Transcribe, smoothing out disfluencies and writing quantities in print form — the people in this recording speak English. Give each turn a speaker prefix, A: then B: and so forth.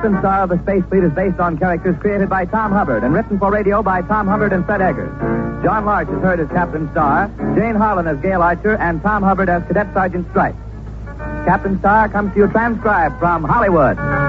A: Captain Star of the Space Fleet is based on characters created by Tom Hubbard and written for radio by Tom Hubbard and Fred Eggers. John Larch is heard as Captain Star, Jane Harlan as Gail Archer, and Tom Hubbard as Cadet Sergeant Stripe. Captain Star comes to you transcribed from Hollywood.